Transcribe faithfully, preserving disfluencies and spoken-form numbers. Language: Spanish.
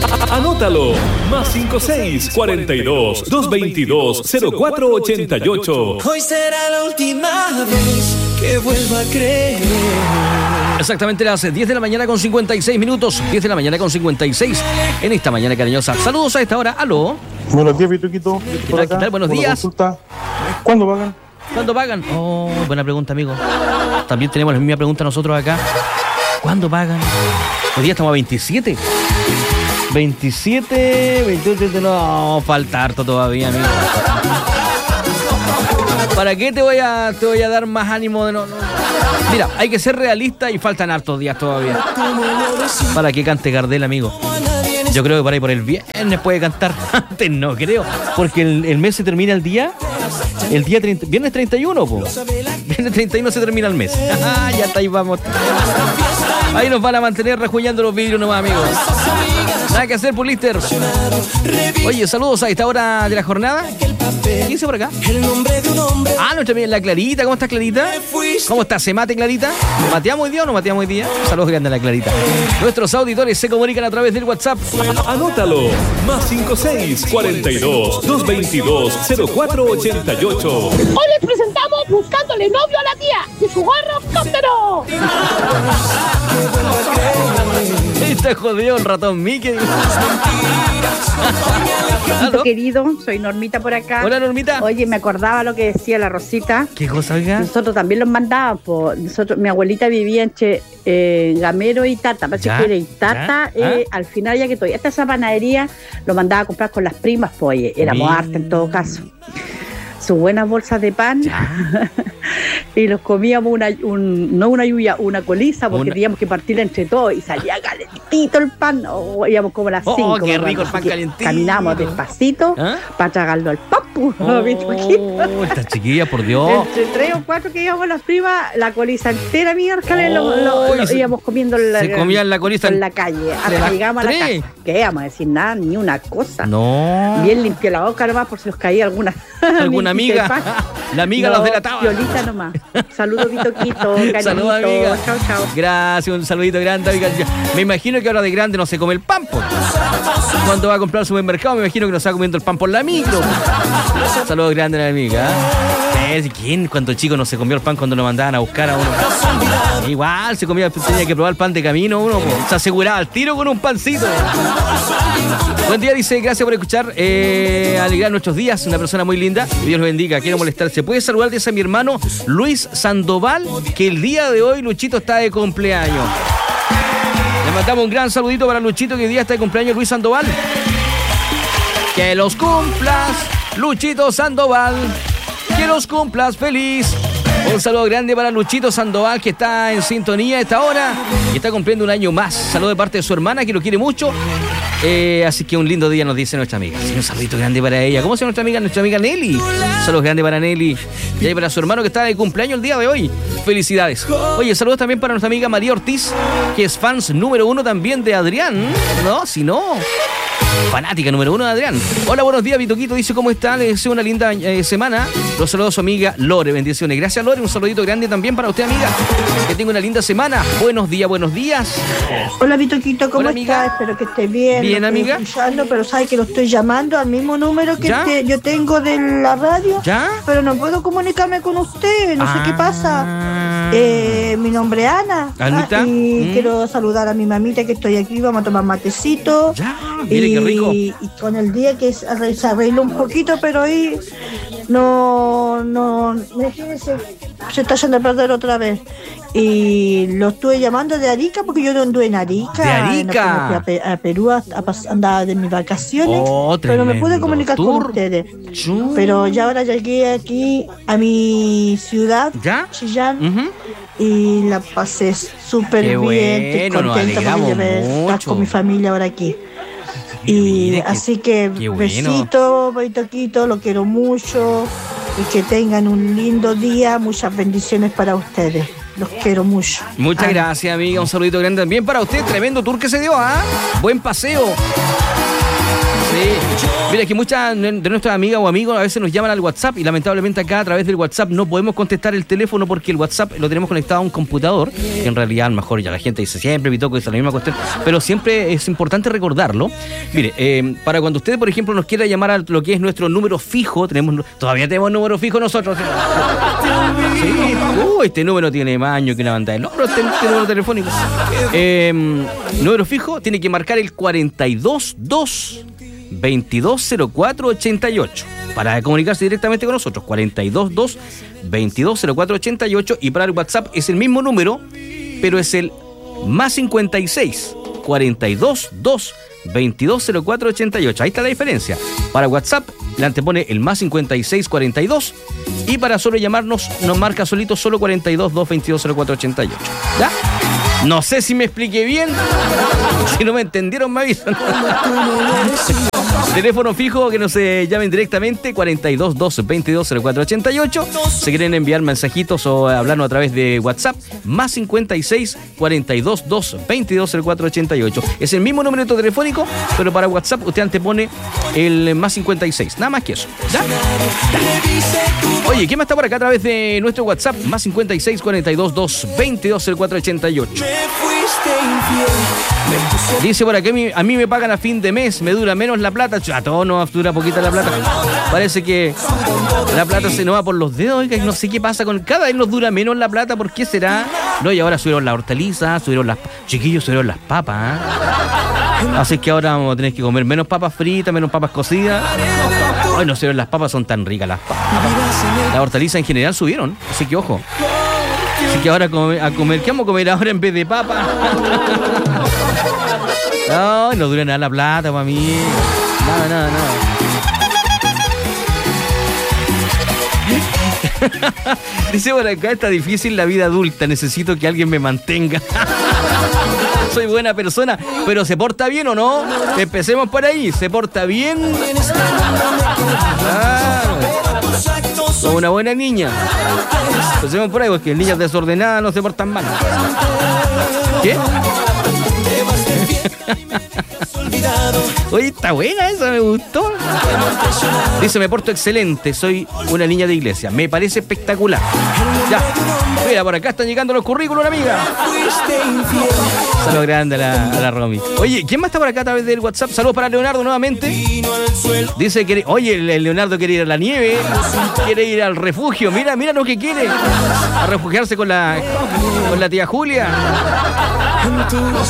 Anótalo. Más cinco seis cuarenta y dos, doscientos veintidós, cero cuatro ochenta y ocho. Hoy será la última vez que vuelva a creer. Exactamente las diez de la mañana con cincuenta y seis minutos. diez de la mañana con cincuenta y seis en esta mañana cariñosa. Saludos a esta hora. Aló. Buenos días, Pituquito. ¿Qué tal, ¿qué tal? Buenos días. Consulta. ¿Cuándo pagan? ¿Cuándo pagan? Oh, buena pregunta, amigo. También tenemos la misma pregunta nosotros acá. ¿Cuándo pagan? Hoy día estamos a veintisiete. veintisiete, veintiocho, no, falta harto todavía, amigo. ¿Para qué te voy a, te voy a dar más ánimo de no, no? Mira, hay que ser realista y faltan hartos días todavía. ¿Para qué cante Gardel, amigo? Yo creo que por ahí por el viernes puede cantar. Antes no creo, porque el, el mes se termina el día, el día treinta, viernes treinta y uno, po. Viernes treinta y uno se termina el mes. Ya está, ahí vamos. Ahí nos van a mantener rejuñando los vidrios nomás, amigos. Nada que hacer, Pulister. Oye, saludos a esta hora de la jornada. ¿Quién dice por acá? Ah, nuestra amiga la Clarita. ¿Cómo estás, Clarita? ¿Cómo estás? ¿Se mate, Clarita? ¿Mateamos hoy día o no mateamos hoy día? Saludos grandes a la Clarita. Nuestros auditores se comunican a través del WhatsApp. Anótalo. Más cinco seis cuarenta y dos, doscientos veintidós, cero cuatro ochenta y ocho. Hoy les presentamos Buscándole novio a la tía de su gorro cóptero. Este jodido el ratón Mickey. ¿Aló? Querido, soy Normita por acá. Hola, Normita. Oye, me acordaba lo que decía la Rosita. ¿Qué cosa, oiga? Nosotros también los mandábamos. Po. Nosotros, mi abuelita vivía entre eh, Gamero y Tata. Parece que era y Tata. Eh, al final, ya que todavía está esa panadería, lo mandaba a comprar con las primas. Pues, oye, éramos harta en todo caso. Sus buenas bolsas de pan y los comíamos una, un, no una lluvia, una coliza, porque una... teníamos que partirla entre todos y salía calentito el pan. Oh, íbamos como a las cinco. Oh, qué rico el pan calentito. Caminamos despacito ¿Ah? para tragarlo al papu. Oh, esta chiquilla, por Dios. Entre tres o cuatro que íbamos las primas, la coliza entera, miércoles, oh, lo, lo, lo se, íbamos comiendo la, se comían la coliza en la calle. Hasta que llegamos a la casa. ¿Qué íbamos a decir? Nada, ni una cosa. No. Bien limpia la boca nomás por si nos caía alguna. ¿Alguna amiga? La amiga no, los delataba. Violita nomás. Saludos, Vitoquito. Saludos, amiga. Chao, chao. Gracias, un saludito grande, amiga. Me imagino que ahora de grande no se come el pan, pues. Cuando va a comprar al supermercado, me imagino que no se va comiendo el pan por la micro. Saludos grandes a la amiga. ¿Eh? ¿Quién? Cuando chico no se comió el pan cuando lo mandaban a buscar a uno? Igual se comía, tenía que probar el pan de camino uno, pues. Se aseguraba al tiro con un pancito. Buen día, dice, gracias por escuchar, eh, alegrar nuestros días, una persona muy linda, Dios los bendiga, quiero molestar, ¿se puede saludar? Dice a mi hermano Luis Sandoval, que el día de hoy Luchito está de cumpleaños. Le mandamos un gran saludito para Luchito, que hoy día está de cumpleaños Luis Sandoval. Que los cumplas, Luchito Sandoval, que los cumplas feliz. Un saludo grande para Luchito Sandoval, que está en sintonía a esta hora y está cumpliendo un año más. Saludo de parte de su hermana, que lo quiere mucho. Eh, así que un lindo día nos dice nuestra amiga. Sí, un saludito grande para ella. ¿Cómo se llama nuestra amiga? Nuestra amiga Nelly. Saludos grandes para Nelly. Y ahí para su hermano que está de cumpleaños el día de hoy. Felicidades. Oye, saludos también para nuestra amiga María Ortiz, que es fans número uno también de Adrián. No, si no... fanática número uno de Adrián. Hola, buenos días, Vitoquito. Dice, ¿cómo está? Le deseo una linda eh, semana. Los saludos a su amiga Lore. Bendiciones. Gracias, Lore. Un saludito grande también para usted, amiga. Que tenga una linda semana. Buenos días, buenos días. Hola, Vitoquito. ¿Cómo Hola, amiga. estás? Espero que estés bien. Bien, amiga. Escuchando, pero sabes que lo estoy llamando al mismo número que te, yo tengo de la radio. ¿Ya? Pero no puedo comunicarme con usted. No ah. sé qué pasa. Eh, mi nombre es Ana. ¿Anita? Ah, y mm. quiero saludar a mi mamita que estoy aquí. Vamos a tomar matecito. Ya, mire y, qué rico. Y con el día que se arregló un poquito, pero ahí no, no, imagínense, se está yendo a perder otra vez. Y lo estuve llamando de Arica porque yo no anduve en Arica. ¿De Arica? No, fui a, a Perú, a, a, andaba de mis vacaciones, oh, pero me pude comunicar tour. con ustedes. Chum. Pero ya ahora llegué aquí a mi ciudad, ¿Ya? Chillán. Uh-huh. Y la pasé súper bien, bueno, estoy contenta porque llevé estar con mi familia ahora aquí. Y Mire, así que qué bueno. besito, Vitoquito, lo quiero mucho y que tengan un lindo día, muchas bendiciones para ustedes, los quiero mucho. Muchas Ay. gracias, amiga, un saludito grande también para usted, tremendo tour que se dio, ¿ah? ¿eh? Buen paseo. Sí. Mira, que muchas de nuestras amigas o amigos a veces nos llaman al WhatsApp y lamentablemente acá a través del WhatsApp no podemos contestar el teléfono porque el WhatsApp lo tenemos conectado a un computador, que en realidad a lo mejor ya la gente dice siempre, Pitoco dice la misma cuestión, pero siempre es importante recordarlo. Mire, eh, para cuando usted, por ejemplo, nos quiera llamar a lo que es nuestro número fijo, tenemos todavía tenemos número fijo nosotros. Sí, uh, este número tiene más años que una banda de logros, este, este número telefónico. Eh, número fijo tiene que marcar el cuarenta y dos dos veintidós cero cuatro ochenta y ocho para comunicarse directamente con nosotros. Cuarenta y dos dos veintidós cero cuatro ochenta y ocho, y para el WhatsApp es el mismo número, pero es el más cincuenta y seis cuarenta y dos dos veintidós cero cuatro ochenta y ocho. Ahí está la diferencia. Para WhatsApp le antepone el más cincuenta y seis cuarenta y dos, y para solo llamarnos nos marca solito solo cuarenta y dos dos veintidós cero cuatro ochenta y ocho. ¿Ya? No sé si me expliqué bien. Si no me entendieron, me avisan. Teléfono fijo que nos eh, llamen directamente, cuarenta y dos dos veintidós cero cuatro ochenta y ocho. Si quieren enviar mensajitos o hablarnos a través de WhatsApp, más cincuenta y seis cuarenta y dos dos veintidós cero cuatro ochenta y ocho. Es el mismo número telefónico, pero para WhatsApp usted antepone el más cincuenta y seis. Nada más que eso. ¿Ya? ¿Ya? Oye, ¿quién más está por acá a través de nuestro WhatsApp? Más cincuenta y seis cuarenta y dos dos veintidós cero cuatro ochenta y ocho. Dice por acá, a mí me pagan a fin de mes, me dura menos la plata. A todos nos dura poquita la plata. Parece que la plata se nos va por los dedos. Oiga, no sé qué pasa con cada vez nos dura menos la plata. ¿Por qué será? No, y ahora subieron las hortalizas, subieron las chiquillos, subieron las papas, ¿eh? Así que ahora vamos a tener que comer menos papas fritas, menos papas cocidas. Ay, no sé, las papas son tan ricas, las papas. Las hortalizas en general subieron, así que ojo. Así que ahora a comer, ¿qué vamos a comer ahora en vez de papa? No, no dura nada la plata para mí. Nada, nada, nada. Dice por acá, está difícil la vida adulta, necesito que alguien me mantenga. Soy buena persona, pero ¿se porta bien o no? Empecemos por ahí, ¿se porta bien? Claro. Soy una buena niña. Empecemos por ahí, porque niñas desordenadas no se portan mal. ¿Qué? Oye, está buena esa, me gustó. Dice, me porto excelente, soy una niña de iglesia. Me parece espectacular. Ya, mira, por acá están llegando los currículos, amiga. Saludos grandes a la, a la Romy. Oye, ¿quién más está por acá a través del WhatsApp? Saludos para Leonardo nuevamente. Dice que, oye, el Leonardo quiere ir a la nieve, quiere ir al refugio. Mira, mira lo que quiere. A refugiarse con la, con la tía Julia.